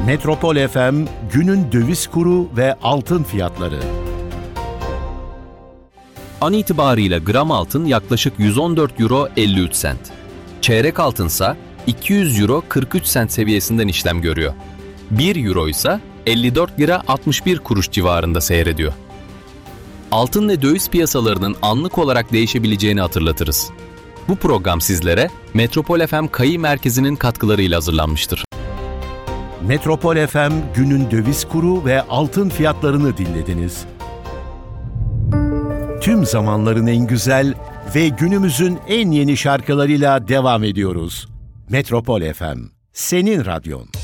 Metropol FM günün döviz kuru ve altın fiyatları. An itibarıyla gram altın yaklaşık 114 euro 53 sent. Çeyrek altınsa 200 euro 43 sent seviyesinden işlem görüyor. 1 euro ise 54 lira 61 kuruş civarında seyrediyor. Altın ve döviz piyasalarının anlık olarak değişebileceğini hatırlatırız. Bu program sizlere Metropol FM Kayı Merkezi'nin katkılarıyla hazırlanmıştır. Metropol FM günün döviz kuru ve altın fiyatlarını dinlediniz. Tüm zamanların en güzel ve günümüzün en yeni şarkılarıyla devam ediyoruz. Metropol FM, senin radyon.